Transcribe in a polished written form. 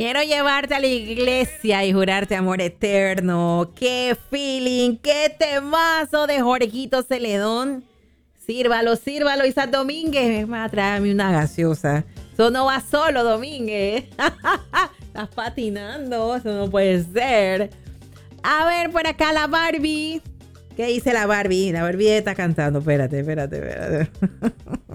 Quiero llevarte a la iglesia y jurarte amor eterno. ¡Qué feeling! ¡Qué temazo de Jorgito Celedón! Sírvalo, sírvalo, Isaac Domínguez. Va a traerme una gaseosa. Eso no va solo, Domínguez. Estás patinando. Eso no puede ser. A ver, por acá la Barbie. ¿Qué dice la Barbie? La Barbie está cantando. Espérate.